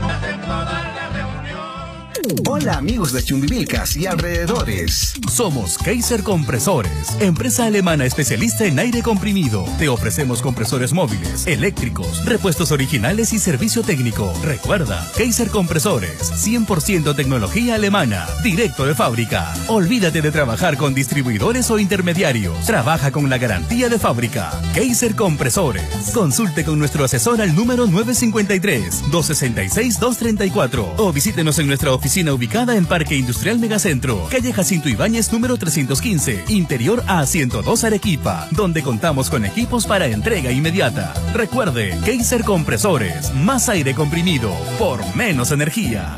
Hola amigos de Chumbivilcas y alrededores. Somos Kaiser Compresores, empresa alemana especialista en aire comprimido. Te ofrecemos compresores móviles, eléctricos, repuestos originales y servicio técnico. Recuerda, Kaiser Compresores, 100% tecnología alemana, directo de fábrica. Olvídate de trabajar con distribuidores o intermediarios. Trabaja con la garantía de fábrica. Kaiser Compresores. Consulte con nuestro asesor al número 953-266-234 o visítenos en nuestra oficina ubicada en Parque Industrial Megacentro, calle Jacinto Ibáñez número 315, interior A102 Arequipa, donde contamos con equipos para entrega inmediata. Recuerde, Kaiser Compresores, más aire comprimido por menos energía.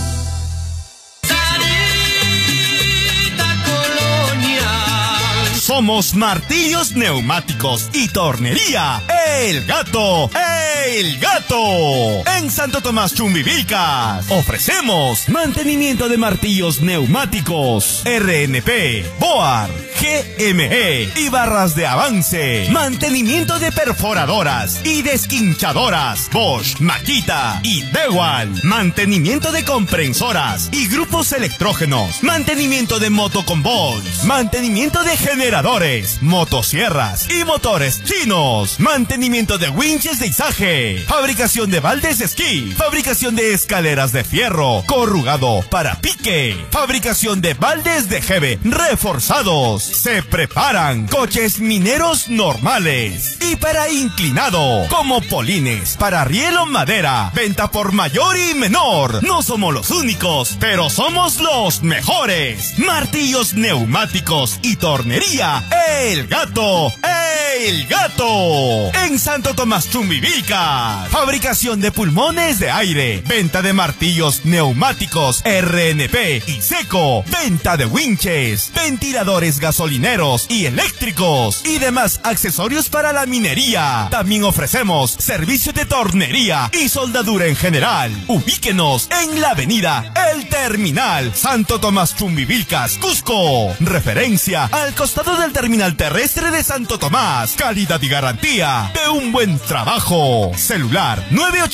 Somos Martillos Neumáticos y Tornería El Gato. El Gato. En Santo Tomás Chumbivilcas ofrecemos mantenimiento de martillos neumáticos RNP, Boar, GME y barras de avance. Mantenimiento de perforadoras y desquinchadoras Bosch, Makita y Dewal. Mantenimiento de comprensoras y grupos electrógenos. Mantenimiento de motoconvoys. Mantenimiento de generadores, motosierras y motores chinos. Mantenimiento de winches de izaje. Fabricación de baldes de esquí. Fabricación de escaleras de fierro corrugado para pique. Fabricación de baldes de jeve reforzados. Se preparan coches mineros normales y para inclinado, como polines, para rielo madera. Venta por mayor y menor. No somos los únicos, pero somos los mejores. Martillos Neumáticos y Tornería El Gato. El Gato. En Santo Tomás Chumbivilcas. Fabricación de pulmones de aire. Venta de martillos neumáticos RNP y seco. Venta de winches, ventiladores gasolineros y eléctricos y demás accesorios para la minería. También ofrecemos servicio de tornería y soldadura en general. Ubíquenos en la avenida El Terminal, Santo Tomás Chumbivilcas, Cusco. Referencia al costado del terminal terrestre de Santo Tomás. Calidad y garantía de un buen trabajo. Celular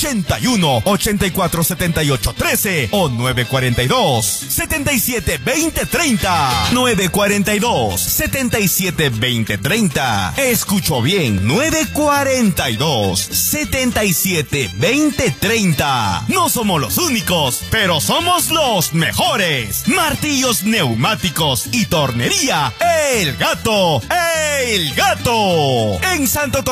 981-847813 o 942-772030. 942-772030. Escucho bien, 942-772030. No somos los únicos, pero somos los mejores. Martillos Neumáticos y Tornería El Gato. El Gato. En Santo